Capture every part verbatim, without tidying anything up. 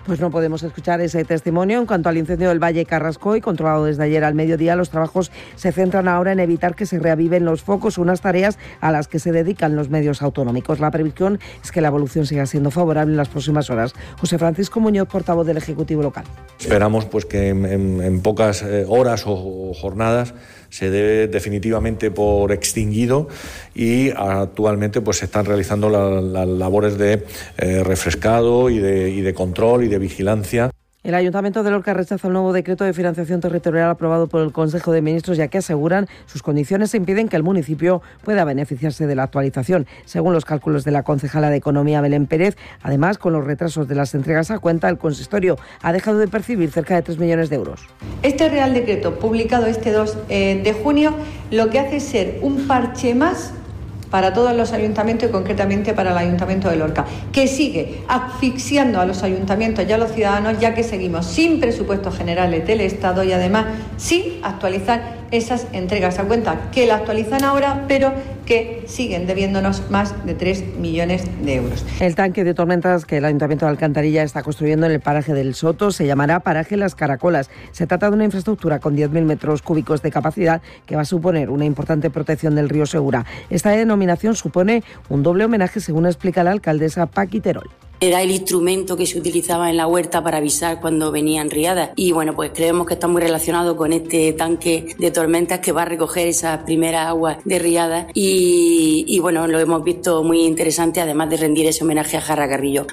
Pues no podemos escuchar ese testimonio. En cuanto al incendio del Valle Carrascoy, controlado desde ayer al mediodía, los trabajos se centran ahora en evitar que se reaviven los focos, unas tareas a las que se dedican los medios autonómicos. La previsión es que la evolución siga siendo favorable en las próximas horas. José Francisco Muñoz, portavoz del Ejecutivo local. Esperamos pues que en, en, en pocas eh, horas o, o jornadas se dé definitivamente por extinguido y actualmente pues se están realizando las la labores de eh, refrescado y de, y de control y de vigilancia. El Ayuntamiento de Lorca rechaza el nuevo decreto de financiación territorial aprobado por el Consejo de Ministros, ya que aseguran sus condiciones impiden que el municipio pueda beneficiarse de la actualización. Según los cálculos de la concejala de Economía, Belén Pérez, además, con los retrasos de las entregas a cuenta, el consistorio ha dejado de percibir cerca de tres millones de euros. Este Real Decreto, publicado este dos de junio, lo que hace es ser un parche más para todos los ayuntamientos y concretamente para el Ayuntamiento de Lorca, que sigue asfixiando a los ayuntamientos y a los ciudadanos, ya que seguimos sin presupuestos generales del Estado y además sin actualizar esas entregas a cuenta, que la actualizan ahora, pero que siguen debiéndonos más de tres millones de euros. El tanque de tormentas que el Ayuntamiento de Alcantarilla está construyendo en el paraje del Soto se llamará Paraje Las Caracolas. Se trata de una infraestructura con diez mil metros cúbicos de capacidad que va a suponer una importante protección del río Segura. Esta denominación supone un doble homenaje, según explica la alcaldesa Paqui Terol. Era el instrumento que se utilizaba en la huerta para avisar cuando venían riadas y bueno, pues creemos que está muy relacionado con este tanque de tormentas que va a recoger esas primeras aguas de riadas y, y bueno, lo hemos visto muy interesante, además de rendir ese homenaje a Jarra Carrillo.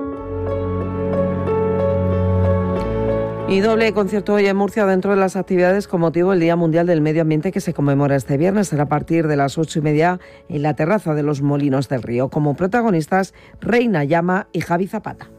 Y doble concierto hoy en Murcia dentro de las actividades con motivo del Día Mundial del Medio Ambiente que se conmemora este viernes. Será a partir de las ocho y media en la terraza de los Molinos del Río. Como protagonistas, Reina Llama y Javi Zapata.